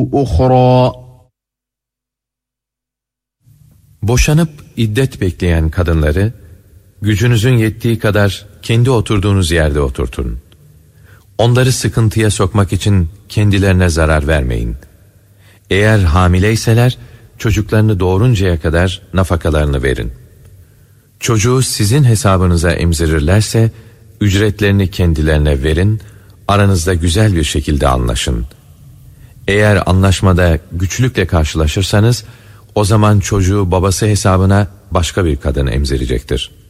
أخرى. Boşanıp iddet bekleyen kadınları gücünüzün yettiği kadar kendi oturduğunuz yerde oturtun. Onları sıkıntıya sokmak için kendilerine zarar vermeyin. Eğer hamileyseler çocuklarını doğuruncaya kadar nafakalarını verin. Çocuğu sizin hesabınıza emzirirlerse ücretlerini kendilerine verin, aranızda güzel bir şekilde anlaşın. Eğer anlaşmada güçlükle karşılaşırsanız o zaman çocuğu babası hesabına başka bir kadın emzirecektir.